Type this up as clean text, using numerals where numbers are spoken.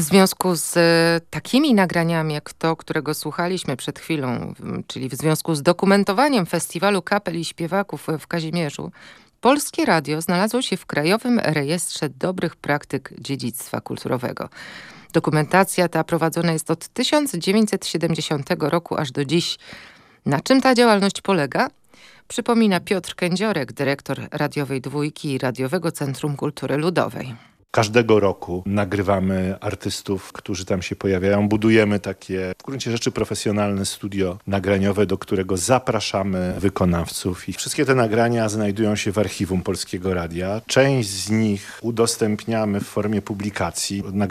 W związku z takimi nagraniami jak to, którego słuchaliśmy przed chwilą, czyli w związku z dokumentowaniem Festiwalu Kapel i Śpiewaków w Kazimierzu, Polskie Radio znalazło się w Krajowym Rejestrze Dobrych Praktyk Dziedzictwa Kulturowego. Dokumentacja ta prowadzona jest od 1970 roku aż do dziś. Na czym ta działalność polega? Przypomina Piotr Kędziorek, dyrektor Radiowej Dwójki i Radiowego Centrum Kultury Ludowej. Każdego roku nagrywamy artystów, którzy tam się pojawiają. Budujemy takie w gruncie rzeczy profesjonalne studio nagraniowe, do którego zapraszamy wykonawców. I wszystkie te nagrania znajdują się w archiwum Polskiego Radia. Część z nich udostępniamy w formie publikacji.